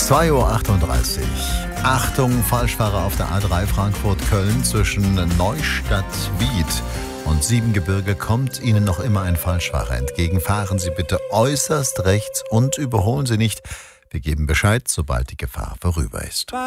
2:38 Uhr. Achtung, Falschfahrer auf der A3 Frankfurt-Köln zwischen Neustadt-Wied und Siebengebirge kommt Ihnen noch immer ein Falschfahrer entgegen. Fahren Sie bitte äußerst rechts und überholen Sie nicht. Wir geben Bescheid, sobald die Gefahr vorüber ist.